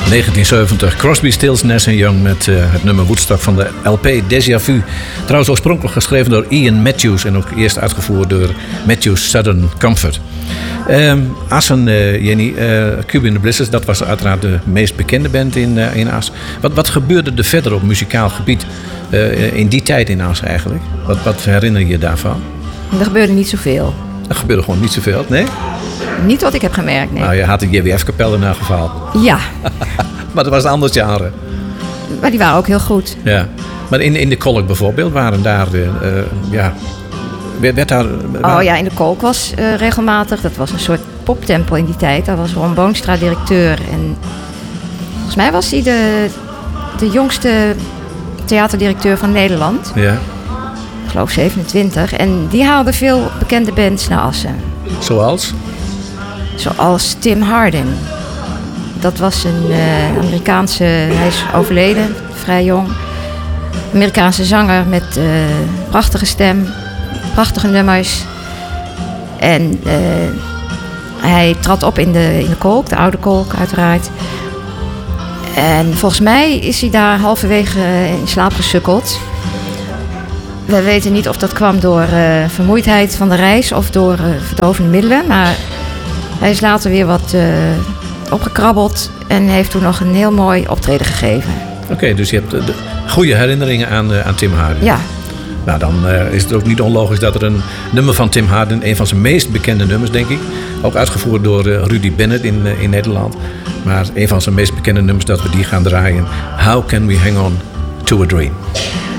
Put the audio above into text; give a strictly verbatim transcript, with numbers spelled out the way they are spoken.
negentien zeventig, Crosby, Stills, Nash en Young met uh, het nummer Woodstock van de L P Déjà Vu. Trouwens oorspronkelijk geschreven door Ian Matthews en ook eerst uitgevoerd door Matthews Southern Comfort. Um, Assen, uh, Jenny, uh, Cuba in the Blizzards, dat was uiteraard de meest bekende band in, uh, in Assen. Wat, wat gebeurde er verder op muzikaal gebied uh, in die tijd in Assen eigenlijk? Wat, wat herinner je je daarvan? Er gebeurde niet zoveel. Er gebeurde gewoon niet zoveel, nee? Niet wat ik heb gemerkt, nee. Nou, je had de J W F-kapel in elk geval. Ja. Maar dat was een ander genre. Maar die waren ook heel goed. Ja. Maar in, in de Kolk bijvoorbeeld, waren daar... Uh, ja, werd, werd daar... Waar... Oh ja, in de Kolk was uh, regelmatig... Dat was een soort poptempel in die tijd. Daar was Ron Boonstra directeur. En volgens mij was hij de, de jongste theaterdirecteur van Nederland. Ja. Ik geloof zevenentwintig. En die haalde veel bekende bands naar Assen. Zoals? Zoals Tim Hardin. Dat was een uh, Amerikaanse... Hij is overleden, vrij jong. Amerikaanse zanger met uh, prachtige stem. Prachtige nummers. En uh, hij trad op in de, in de Kolk, de oude Kolk uiteraard. En volgens mij is hij daar halverwege in slaap gesukkeld. We weten niet of dat kwam door uh, vermoeidheid van de reis of door uh, verdovende middelen. Maar hij is later weer wat uh, opgekrabbeld en heeft toen nog een heel mooi optreden gegeven. Oké, okay, dus je hebt uh, de goede herinneringen aan, uh, aan Tim Hardin. Ja. Nou, dan uh, is het ook niet onlogisch dat er een nummer van Tim Hardin, een van zijn meest bekende nummers, denk ik, ook uitgevoerd door uh, Rudy Bennett in, uh, in Nederland. Maar een van zijn meest bekende nummers dat we die gaan draaien. How Can We Hang On To A Dream?